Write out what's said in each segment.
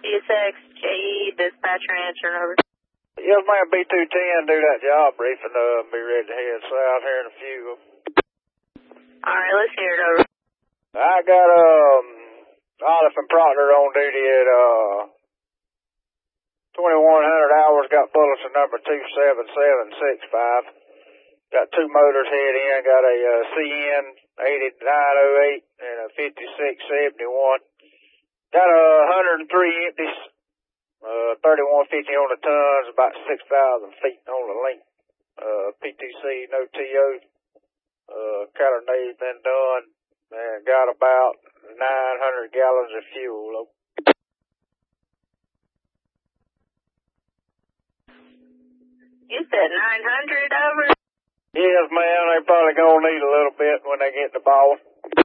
CSX, JE, dispatcher answering over. Yes, ma'am, B210, do that job briefing, be ready to head south here in a few. Alright, let's hear it over. I got, Olive and Proctor on duty at, 2100 hours, got bulletin number 27765. Got two motors head in, got a, CN 8908 and a 5671. Got 103 empties. 3150 on the tons, about 6,000 feet on the length. PTC, no TO. Calendar been done, and got about 900 gallons of fuel. You said 900 over? Yes, ma'am, they probably gonna need a little bit when they get the ball.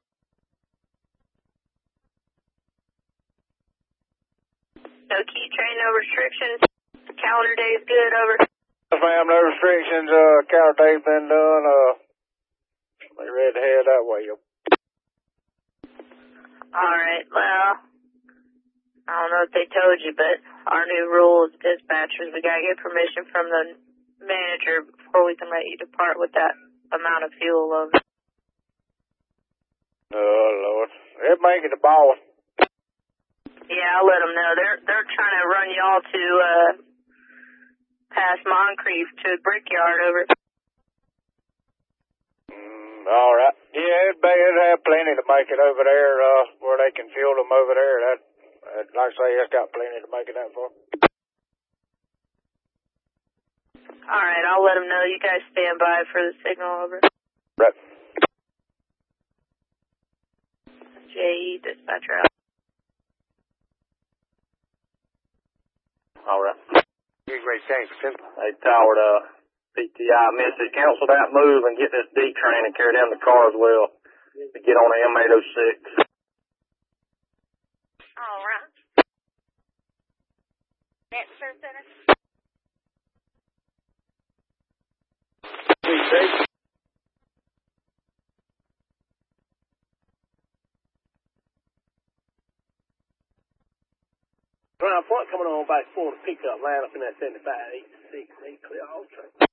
No key train, no restrictions. Calendar day's good, over. Yes, ma'am, no restrictions. Calendar day's been done. They ready to head that way. Alright, well, I don't know if they told you, but our new rule as dispatchers, we gotta get permission from the manager before we can let you depart with that amount of fuel, over. Oh, Lord. They're making the ball. Yeah, I'll let them know. They're trying to run y'all to, past Moncrief to Brickyard, over. All right. Yeah, it'd have plenty to make it over there, where they can fuel them over there. That like I say, it's got plenty to make it that far. All right, I'll let them know. You guys stand by for the signal, over. Right. JE, dispatcher out. All right. You're great, thanks. Hey, Tower, PTI message. Cancel that move and get this D train and carry down the car as well to get on the M806. All right. That's Sir Center. Ground point coming on back 4 to pick up, line up in that 75, 8 to 6, 8 clear all train.